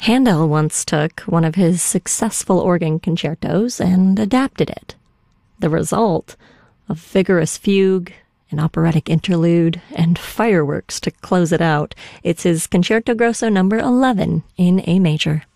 Handel once took one of his successful organ concertos and adapted it. The result, a vigorous fugue, an operatic interlude, and fireworks to close it out. It's his Concerto Grosso No. 11 in A major.